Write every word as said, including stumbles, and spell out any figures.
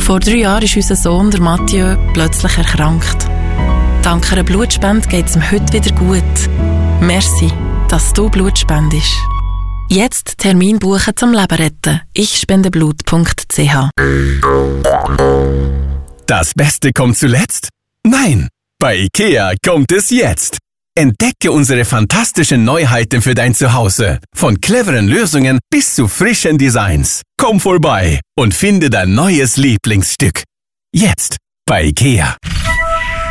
Vor drei Jahren ist unser Sohn, der Mathieu, plötzlich erkrankt. Dank einer Blutspende geht es ihm heute wieder gut. Merci, dass du Blut spendest. Jetzt Termin buchen zum Leben retten. ich spende blut punkt c h. Das Beste kommt zuletzt? Nein, bei IKEA kommt es jetzt. Entdecke unsere fantastischen Neuheiten für dein Zuhause. Von cleveren Lösungen bis zu frischen Designs. Komm vorbei und finde dein neues Lieblingsstück. Jetzt bei IKEA.